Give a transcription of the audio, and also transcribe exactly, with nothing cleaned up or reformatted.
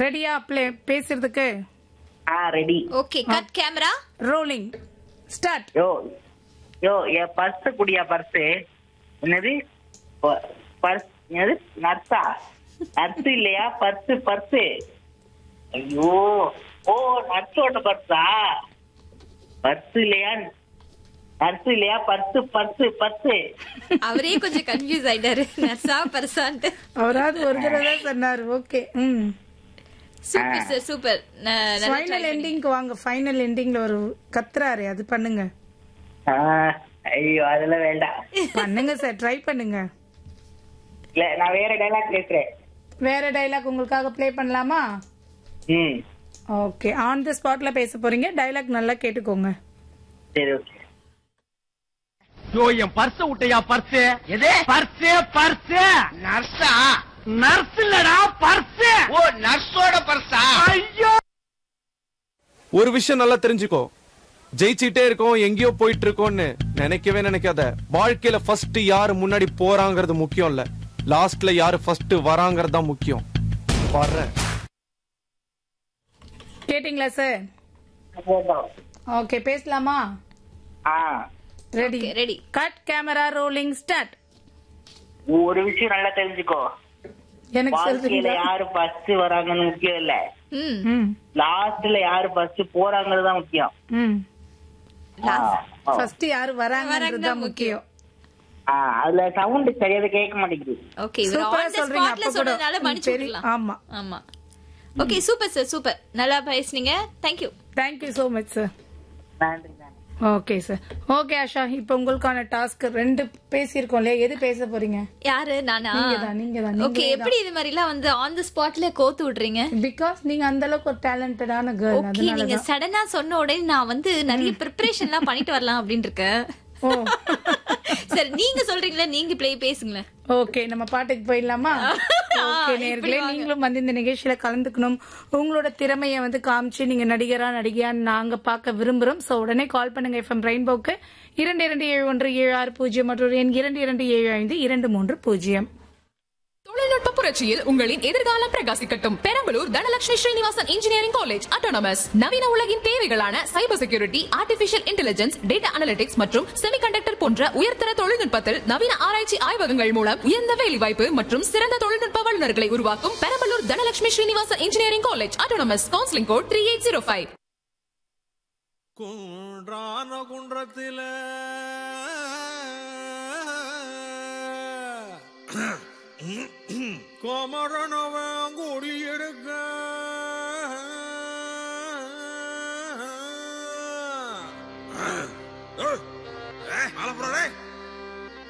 ரெடியா ப்ளே பேசுறதுக்கு? ஆ ready. Okay cut camera rolling start. யோ யோ எ purse குடியா purse. என்னது பர்ஸ்? என்னது நர்ஸா? நர்ஸ் இல்லையா பர்ஸ் பர்ஸ். ஐயோ ஓ நர்ஸோட பர்ஸா? பர்ஸ் இல்லையா நர்ஸ் இல்லையா பர்ஸ் பர்ஸ் பர்ஸ். அவரே கொஞ்சம் கன்ஃபியூஸ் ஆயிட்டாரு நர்ஸா பர்சான்ட்டு. அவராது ஒரு தடவை தான் சொன்னாரு. ஓகே ம் சூப்பர் சார் சூப்பர். ஃபைனல் எண்டிங்க்கு வாங்க. ஃபைனல் எண்டிங்ல ஒரு கத்துறாரு அது பண்ணுங்க. ஐயோ அதெல்லாம் வேண்டாம். பண்ணுங்க சார் ட்ரை பண்ணுங்க. இல்ல நான் வேற டைலாக் பேசுறேன். வேற டைலாக் உங்களுக்காக ப்ளே பண்ணலாமா? ம் ஓகே ஆன் தி ஸ்பாட்ல பேச போறீங்க. டைலாக் நல்லா கேட்டுக்கோங்க. சரி ஓகே. யோ என் பர்ஸ் விட்டையா பர்ஸ்? எது பர்ஸ் பர்ஸ்? நர்ஸா? நர்ஸ் இல்லடா பர்ஸ். ஓ நர்ஸோட பர்ஸா? ஐயோ ஒரு விஷயம் நல்லா தெரிஞ்சுக்கோ, ஜெயிச்சுட்டே இருக்கோம் எங்கேயோ போயிட்டு இருக்கோம்னு நினைக்கவே நினைக்காத. வாழ்க்கையில ஃபர்ஸ்ட் யாரு முன்னாடி போறாங்கிறது முக்கியம் இல்ல, லாஸ்ட்ல யாரு ஃபர்ஸ்ட் வராங்கிறது தான் முக்கியம். வர்றேன். கேட்டிங்களா சார்? ஓகே பேசலாமா? ஆ ready ready cut camera rolling start. ஒரு விஷயம் நல்லா தெரிஞ்சுக்கோ, எனக்கு வாழ்க்கையில சொல்றீங்களா? யாரு ஃபர்ஸ்ட் வராங்கன்னு முக்கியம் இல்ல, ம் ம் லாஸ்ட்ல யாரு ஃபர்ஸ்ட் போறாங்கிறது தான் முக்கியம். ம் ஆ, ஆ. ஃபர்ஸ்ட் யாரு வராங்கன்றது தான் முக்கியம். ஆ, அதுல சவுண்ட் சரியா கேட்க மாட்டேங்குது. ஓகே இவர் சூப்பரா ஆன் தி சொல்றீங்க. ஸ்பாட்ல அப்ப கூட சொன்னதால மன்னிச்சு சரி, விடலாம். ஆமா ஆமா ஓகே சூப்பர் சார் சூப்பர். நல்லா பேசுனீங்க. Thank you. Thank you so much sir. நன்றி நன்றி. Okay sir. ஓகே ஆஷா, இப்போ உங்களுக்கான டாஸ்க் ரெண்டு பேசியிருக்கோம் இல்லையா? எது பேச போறீங்க? யாரு நானா? நீங்கதான் நீங்கதான் ஓகே எப்படி இது மாதிரி எல்லாம் வந்து ஆன் தி ஸ்பாட்ல கோத்து விடுறீங்க? பிகாஸ் நீங்க அந்த அளவுக்கு ஒரு டேலண்டடான கேர்ள். ஓகே நீங்க சடனா சொன்ன உடனே நான் வந்து நிறைய ப்ரிப்பரேஷன் எல்லாம் பண்ணிட்டு வரலாம் அப்படின்னு இருக்கேன். ஓ சரி நீங்க சொல்றீங்களா, நீங்க ப்ளே பேசுங்களேன். ஓகே நம்ம பாட்டுக்கு போயிடலாமா? ஓகே நேயர்களே, நீங்களும் வந்து இந்த நிகழ்ச்சியில கலந்துக்கணும். உங்களோட திறமைய வந்து காமிச்சு நீங்க நடிகரா நடிகையான்னு நாங்க பார்க்க விரும்புறோம். சோ உடனே கால் பண்ணுங்க எஃப்எம் ரெயின்போக்கு இரண்டு இரண்டு ஏழு ஒன்று ஏழு ஆறு பூஜ்ஜியம் மற்றும் எண் இரண்டு இரண்டு ஏழு ஐந்து இரண்டு மூன்று பூஜ்ஜியம். தொழில்நுட்ப புரட்சியில் உங்களின் எதிர்காலம் பிரகாசிக்கட்டும். Perambalur Dhanalakshmi Srinivasan engineering college autonomous நவீன உலகின் தேவைகளான cyber security, artificial intelligence, data analytics மற்றும் செமிகண்டக்டர் போன்ற உயர்தர தொழில்நுட்பத்தில் நவீன ஆராய்ச்சி ஆய்வகங்கள் மூலம் உயர்ந்த வேலைவாய்ப்பு மற்றும் சிறந்த தொழில்நுட்ப வல்லுநர்களை உருவாக்கும் Perambalur Dhanalakshmi Srinivasan engineering college autonomous. Counselling code three eight zero five. குன்றான குன்றத்தில கோமரனவன் குடி எடுக்க